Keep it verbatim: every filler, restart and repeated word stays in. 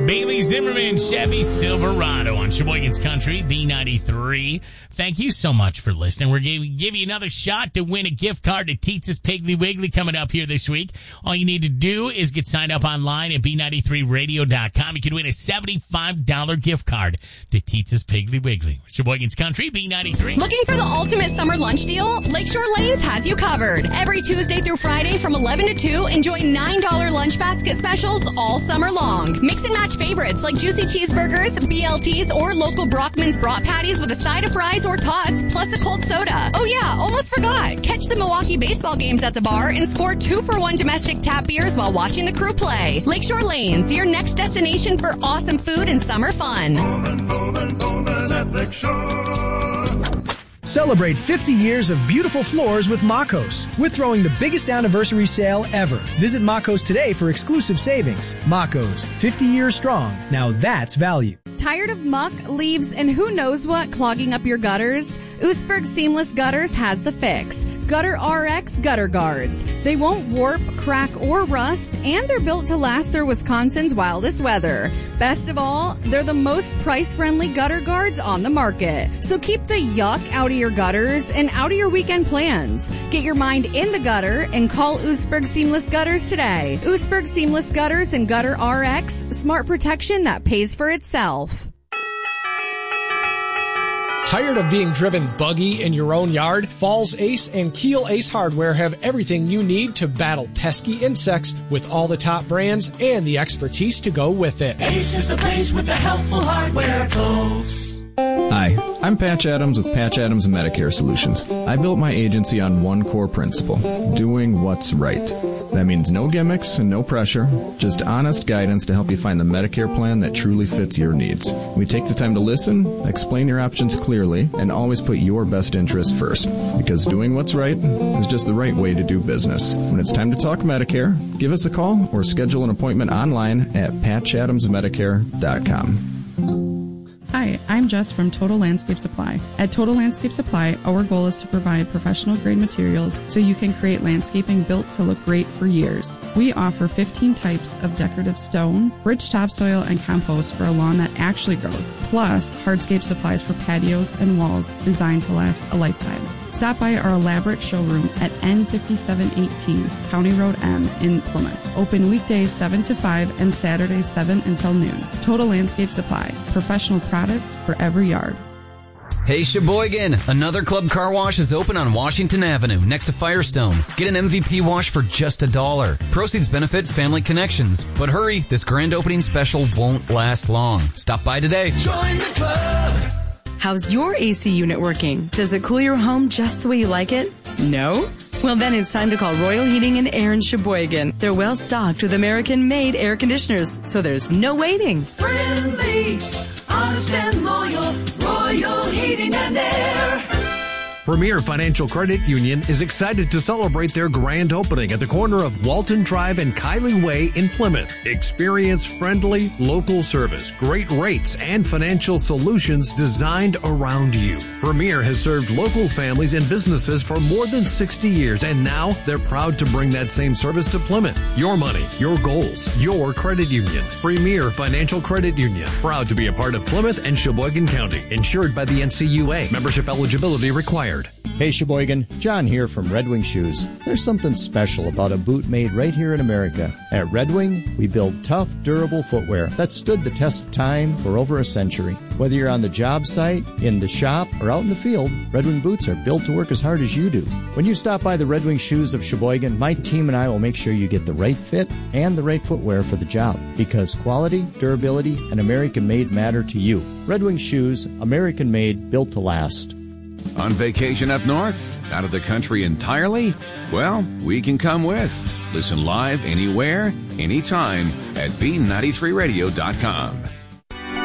Bailey Zimmerman, Chevy Silverado on Sheboygan's Country, B ninety-three. Thank you so much for listening. We're going to give you another shot to win a gift card to Teetza's Piggly Wiggly coming up here this week. All you need to do is get signed up online at b ninety-three radio dot com. You can win a seventy-five dollars gift card to Teetza's Piggly Wiggly. Sheboygan's Country, B ninety-three. Looking for the ultimate summer lunch deal? Lakeshore Lanes has you covered. Every Tuesday through Friday from eleven to two, enjoy nine dollars lunch basket specials all summer long. Mix and match favorites like juicy cheeseburgers, B L Ts, or local Brockman's brat patties with a side of fries or tots, plus a cold soda. Oh yeah, almost forgot. Catch the Milwaukee baseball games at the bar and score two for one domestic tap beers while watching the crew play. Lakeshore Lanes, your next destination for awesome food and summer fun. Bowman, Bowman, Bowman at Lakeshore. Celebrate fifty years of beautiful floors with Makos. We're throwing the biggest anniversary sale ever. Visit Makos today for exclusive savings. Makos, fifty years strong. Now that's value. Tired of muck, leaves, and who knows what clogging up your gutters? Oostburg Seamless Gutters has the fix. Gutter R X Gutter Guards. They won't warp, crack, or rust, and they're built to last through Wisconsin's wildest weather. Best of all, they're the most price-friendly gutter guards on the market. So keep the yuck out of your gutters and out of your weekend plans. Get your mind in the gutter and call Oostburg Seamless Gutters today. Oostburg Seamless Gutters and Gutter R X. Smart protection that pays for itself. Tired of being driven buggy in your own yard? Falls Ace and Keel Ace Hardware have everything you need to battle pesky insects with all the top brands and the expertise to go with it. Ace is the place with the helpful hardware, folks. Hi, I'm Patch Adams with Patch Adams Medicare Solutions. I built my agency on one core principle, doing what's right. That means no gimmicks and no pressure, just honest guidance to help you find the Medicare plan that truly fits your needs. We take the time to listen, explain your options clearly, and always put your best interest first. Because doing what's right is just the right way to do business. When it's time to talk Medicare, give us a call or schedule an appointment online at patch adams medicare dot com. Hi, I'm Jess from Total Landscape Supply. At Total Landscape Supply, our goal is to provide professional-grade materials so you can create landscaping built to look great for years. We offer fifteen types of decorative stone, rich topsoil, and compost for a lawn that actually grows, plus hardscape supplies for patios and walls designed to last a lifetime. Stop by our elaborate showroom at N fifty-seven eighteen County Road M in Plymouth. Open weekdays seven to five and Saturdays seven until noon. Total Landscape Supply. Professional products for every yard. Hey Sheboygan, another Club Car Wash is open on Washington Avenue next to Firestone. Get an M V P wash for just a dollar. Proceeds benefit Family Connections. But hurry, this grand opening special won't last long. Stop by today. Join the club. How's your A C unit working? Does it cool your home just the way you like it? No? Well, then it's time to call Royal Heating and Air in Sheboygan. They're well stocked with American-made air conditioners, so there's no waiting. Friendly, honest and loyal, Royal Heating and Air. Premier Financial Credit Union is excited to celebrate their grand opening at the corner of Walton Drive and Kylie Way in Plymouth. Experience friendly, local service, great rates, and financial solutions designed around you. Premier has served local families and businesses for more than sixty years, and now they're proud to bring that same service to Plymouth. Your money, your goals, your credit union. Premier Financial Credit Union. Proud to be a part of Plymouth and Sheboygan County. Insured by the N C U A. Membership eligibility required. Hey Sheboygan, John here from Red Wing Shoes. There's something special about a boot made right here in America. At Red Wing, we build tough, durable footwear that stood the test of time for over a century. Whether you're on the job site, in the shop, or out in the field, Red Wing boots are built to work as hard as you do. When you stop by the Red Wing Shoes of Sheboygan, my team and I will make sure you get the right fit and the right footwear for the job. Because quality, durability, and American-made matter to you. Red Wing Shoes, American-made, built to last. On vacation up north? Out of the country entirely? Well, we can come with. Listen live anywhere, anytime at b ninety-three radio dot com.